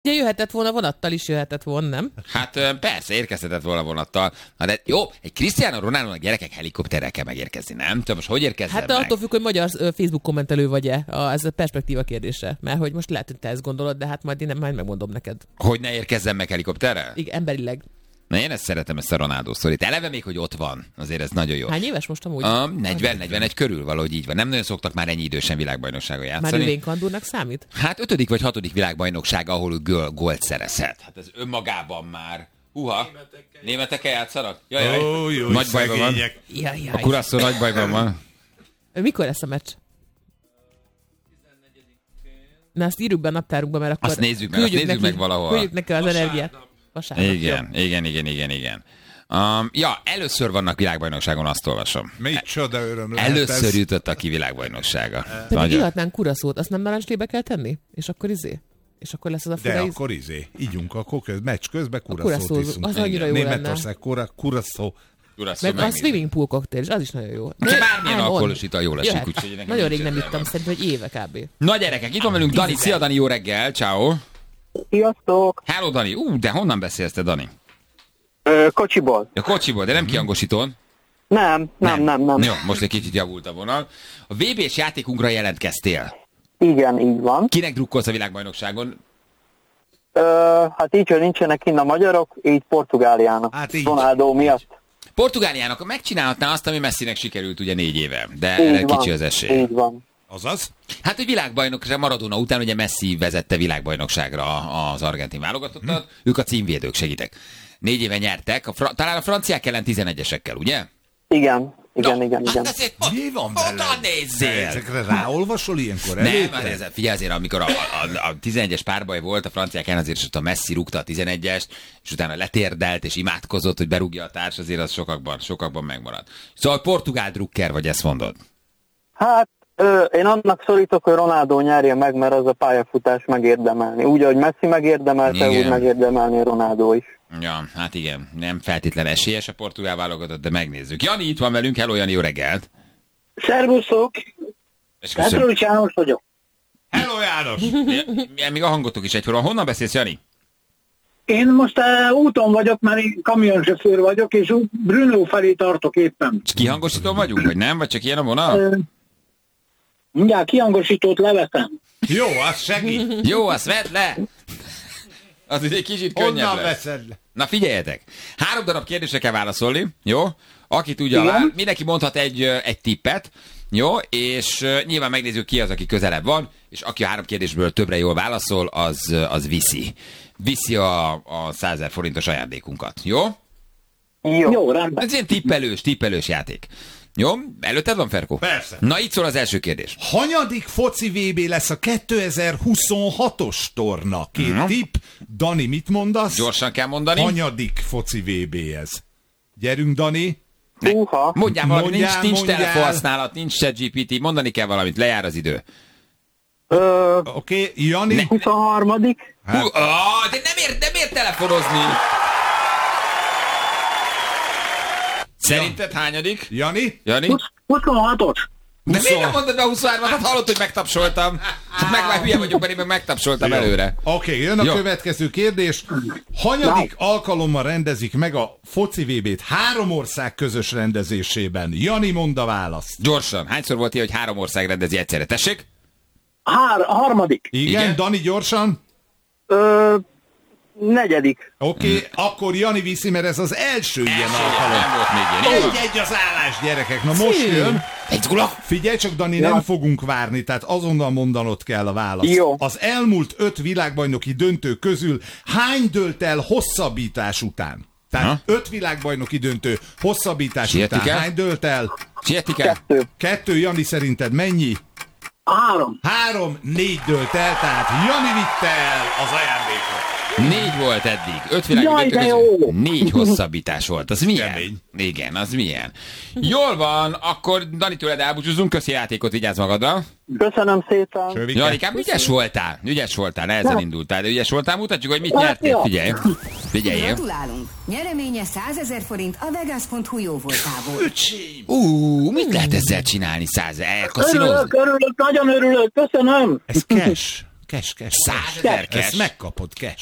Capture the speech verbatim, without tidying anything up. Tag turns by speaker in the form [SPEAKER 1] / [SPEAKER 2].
[SPEAKER 1] Ugye jöhetett volna vonattal is, jöhetett volna, nem?
[SPEAKER 2] Hát persze, érkezhetett volna vonattal. Na de jó, egy Cristiano Ronaldo-nak gyerekek helikopterrel kell megérkezni, nem? Tudom, most hogy érkezzen
[SPEAKER 1] Hát
[SPEAKER 2] meg?
[SPEAKER 1] attól függ, hogy magyar Facebook kommentelő vagy-e. A, ez a perspektíva kérdése. Mert hogy most lehet, hogy te ezt gondolod, de hát majd én nem, majd megmondom neked.
[SPEAKER 2] Hogy ne érkezzen meg helikopterrel?
[SPEAKER 1] Igen, emberileg.
[SPEAKER 2] Na én ezt szeretem, ezt a Ronaldo szorít. Eleve még, hogy ott van. Azért ez nagyon jó.
[SPEAKER 1] Hány éves most amúgy?
[SPEAKER 2] A negyven negyvenegy körül valahogy így van. Nem nagyon szoktak már ennyi idősen világbajnokságon játszani.
[SPEAKER 1] Már ő Vénkandúrnak számít?
[SPEAKER 2] Hát ötödik vagy hatodik világbajnokság, ahol gól, gólt szerezhet. Hát ez önmagában már... Húha! Németekkel, Németekkel játszanak? Jajjaj,
[SPEAKER 3] oh, jó,
[SPEAKER 2] nagy bajban van.
[SPEAKER 1] Jajjaj.
[SPEAKER 2] A Curaçao nagy bajban van.
[SPEAKER 1] Mikor lesz a meccs? Na, azt írjuk be a naptárunkba, mert akkor...
[SPEAKER 2] Azt nézzük meg, azt nézzük
[SPEAKER 1] neki,
[SPEAKER 2] meg valahol.
[SPEAKER 1] Küldjük neki az energiát. Vasárnap.
[SPEAKER 2] Igen, igen, igen, igen, igen. Um, ja, először vannak világbajnokságon, azt olvasom.
[SPEAKER 3] Micsoda öröm lehet
[SPEAKER 2] Először
[SPEAKER 3] ez.
[SPEAKER 2] jutottak ki világbajnoksága.
[SPEAKER 1] Pedig ihatnánk Curaçaót, azt nem narancslébe kell tenni? És akkor izé? És akkor lesz az a
[SPEAKER 3] De
[SPEAKER 1] fura
[SPEAKER 3] akkor izé, ígyunk, akkor köz, meccs közben
[SPEAKER 1] Curaçao,
[SPEAKER 3] Curaçaót iszunk.
[SPEAKER 1] az annyira jó lenne.
[SPEAKER 3] Németország, Curaçao.
[SPEAKER 1] Meg a swimming pool cocktail, az is nagyon jó.
[SPEAKER 2] Bármilyen alkoholos ital jól esik, úgyhogy
[SPEAKER 1] nagyon rég nem ittam, szerintem, hogy éve kb.
[SPEAKER 2] Na gyerekek, itt van velünk Dani. Szia Dani, jó reggel, ciao.
[SPEAKER 4] Sziasztok!
[SPEAKER 2] Hello Dani, ú, de honnan beszélsz te Dani?
[SPEAKER 4] Ö, kocsiból.
[SPEAKER 2] A kocsiból, de nem kihangosítón.
[SPEAKER 4] Nem, nem, nem, nem.
[SPEAKER 2] Jó, most egy kicsit javult a vonal. A vé bés játékunkra jelentkeztél.
[SPEAKER 4] Igen, így van.
[SPEAKER 2] Kinek drukkolsz a világbajnokságon?
[SPEAKER 4] Ö, hát így, hogy nincsenek innen magyarok, így Portugáliának.
[SPEAKER 3] Hát így.
[SPEAKER 4] Ronaldo miatt.
[SPEAKER 2] Portugáliának megcsinálhatná azt, ami Messinek sikerült ugye négy éve, de
[SPEAKER 4] Így
[SPEAKER 2] erre
[SPEAKER 4] van,
[SPEAKER 2] kicsi az esély.
[SPEAKER 4] Így van.
[SPEAKER 3] Azaz?
[SPEAKER 2] Hát, hogy világbajnokság Maradona után ugye Messi vezette világbajnokságra az argentin válogatottat, hm. ők a címvédők, segítek. Négy éve nyertek, a fra- talán a franciák ellen tizenegyesekkel, ugye?
[SPEAKER 4] Igen, igen,
[SPEAKER 2] no,
[SPEAKER 4] igen, igen.
[SPEAKER 2] Hát azért,
[SPEAKER 3] Mi van
[SPEAKER 2] oda
[SPEAKER 3] veled?
[SPEAKER 2] nézzél!
[SPEAKER 3] Ezekre ráolvasol ilyenkor
[SPEAKER 2] Nem,
[SPEAKER 3] előtte?
[SPEAKER 2] hát ez, figyelj azért, amikor a, a, a tizenegyes párbaj volt, a franciák ellen azért, és ott a Messi rúgta a tizenegyest, és utána letérdelt, és imádkozott, hogy berúgja a társ, azért az sokakban, sokakban megmaradt. Szóval portugál drukker vagy, ezt mondod?
[SPEAKER 4] Hát, ö, én annak szorítok, hogy Ronaldo nyerje meg, mert az a pályafutás megérdemelni. Úgy, ahogy Messi megérdemelte,
[SPEAKER 2] Igen.
[SPEAKER 4] úgy megérdemelni Ronaldo is.
[SPEAKER 2] Ja, hát igen, nem feltétlen esélyes a portugál válogatott, de megnézzük. Jani itt van velünk, hello Jani, jó reggelt!
[SPEAKER 5] Szervuszok!
[SPEAKER 2] És köszönöm.
[SPEAKER 5] Petrócs János vagyok.
[SPEAKER 3] Hello János!
[SPEAKER 2] Milyen, még a hangotok is egyforma. Honnan beszélsz, Jani?
[SPEAKER 5] Én most uh, úton vagyok, mert én kamionsofőr vagyok, és Brno felé tartok éppen.
[SPEAKER 2] Kihangosítón vagyunk, vagy nem? Vagy csak ilyen a vonal?
[SPEAKER 5] Uh, mindjárt kihangosítót levetem.
[SPEAKER 3] Jó, az segít.
[SPEAKER 2] Jó, azt vedd le! Az ugye egy kicsit könnyebb
[SPEAKER 3] Honnan
[SPEAKER 2] lesz.
[SPEAKER 3] veszed le?
[SPEAKER 2] Na figyeljetek, három darab kérdésre kell válaszolni, jó? Aki tudja, vár, mindenki mondhat egy, egy tippet, jó? És uh, nyilván megnézzük, ki az, aki közelebb van, és aki a három kérdésből többre jól válaszol, az, az viszi. Viszi a, a százezer forintos ajándékunkat, jó?
[SPEAKER 4] Jó.
[SPEAKER 5] Jó, rendben.
[SPEAKER 2] Ez ilyen tippelős, tippelős játék. Jó? Előtted van, Ferkó?
[SPEAKER 3] Persze.
[SPEAKER 2] Na, itt szól az első kérdés.
[SPEAKER 3] Hanyadik foci vé bé lesz a kétezer-huszonhatos torna? Két
[SPEAKER 2] Mhm.
[SPEAKER 3] tipp. Dani, mit mondasz?
[SPEAKER 2] Gyorsan kell mondani.
[SPEAKER 3] Hanyadik foci vé bé ez? Gyerünk, Dani.
[SPEAKER 4] Húha.
[SPEAKER 2] Mondjál valamit, nincs,
[SPEAKER 3] Mondjál,
[SPEAKER 2] nincs
[SPEAKER 3] mondjál.
[SPEAKER 2] telefonhasználat, nincs ChatGPT, mondani kell valamit, lejár az idő.
[SPEAKER 4] Ö,
[SPEAKER 3] Oké, okay. Jani.
[SPEAKER 4] huszonharmadik
[SPEAKER 2] Hát. Hú, ah, de nem ér, nem ér telefonozni. Szerinted hányadik?
[SPEAKER 3] Jani.
[SPEAKER 2] Jani?
[SPEAKER 5] huszonhatos.
[SPEAKER 2] De
[SPEAKER 3] huszon-
[SPEAKER 2] miért nem mondod be a huszonhármat? Hát hallott, hogy megtapsoltam. Hát meg már hülye vagyok, mert én meg megtapsoltam
[SPEAKER 3] Jó.
[SPEAKER 2] előre.
[SPEAKER 3] Oké, okay, jön a
[SPEAKER 2] Jó.
[SPEAKER 3] következő kérdés. Hanyadik alkalommal rendezik meg a foci vé bét három ország közös rendezésében? Jani, mondd a választ.
[SPEAKER 2] Gyorsan. Hányszor volt ilyen, hogy három ország rendezi egyszerre? Tessék?
[SPEAKER 5] Hár, harmadik.
[SPEAKER 3] Igen,
[SPEAKER 2] Igen?
[SPEAKER 3] Dani, gyorsan.
[SPEAKER 4] Ö, negyedik.
[SPEAKER 3] Oké, okay, akkor Jani viszi, mert ez az első ilyen
[SPEAKER 2] Első,
[SPEAKER 3] alkalom.
[SPEAKER 2] nem volt még ilyen. Jó van.
[SPEAKER 3] Egy-egy az állás, gyerekek. Na most jön.
[SPEAKER 2] Egy gula.
[SPEAKER 3] Figyelj csak, Dani, nem fogunk várni, tehát azonnal mondanod kell a választ.
[SPEAKER 4] Jó.
[SPEAKER 3] Az elmúlt öt világbajnoki döntő közül hány dőlt el hosszabbítás után? Tehát
[SPEAKER 2] Ha?
[SPEAKER 3] öt világbajnoki döntő hosszabbítás
[SPEAKER 2] Sietik
[SPEAKER 3] után
[SPEAKER 2] el?
[SPEAKER 3] hány dőlt el?
[SPEAKER 2] Sietik el?
[SPEAKER 4] Kettő.
[SPEAKER 3] Kettő, Jani, szerinted mennyi?
[SPEAKER 5] Három.
[SPEAKER 3] Három, négy dőlt el, tehát Jani vitte el az ajándékot.
[SPEAKER 2] Négy volt eddig. Öt világi
[SPEAKER 5] Jaj,
[SPEAKER 2] döntő
[SPEAKER 5] de
[SPEAKER 2] közül
[SPEAKER 5] jó.
[SPEAKER 2] négy hosszabbítás volt. Az milyen?
[SPEAKER 3] Kemény.
[SPEAKER 2] Igen, az milyen? Jól van, akkor Dani, tőled elbúcsúzunk. Köszi játékot, vigyázz magadra.
[SPEAKER 4] Köszönöm szépen.
[SPEAKER 3] Sövike.
[SPEAKER 2] Janikám, ügyes voltál, ügyes voltál, nehezen indultál, de ügyes voltál, mutatjuk, hogy mit
[SPEAKER 5] Hát,
[SPEAKER 2] nyertél,
[SPEAKER 5] jó.
[SPEAKER 2] figyelj. Figyeljél.
[SPEAKER 6] Gratulálunk! Nyereménye százezer forint a vegas pont hu jó voltából.
[SPEAKER 2] Ú, mit lehet ezzel csinálni, száz
[SPEAKER 5] Örülök,
[SPEAKER 2] elkaszinozni?
[SPEAKER 5] örülök, nagyon örülök, köszönöm.
[SPEAKER 3] Ez cash. Kes, kes,
[SPEAKER 2] Százezer
[SPEAKER 3] Ezt
[SPEAKER 2] cash?
[SPEAKER 3] megkapod, kes.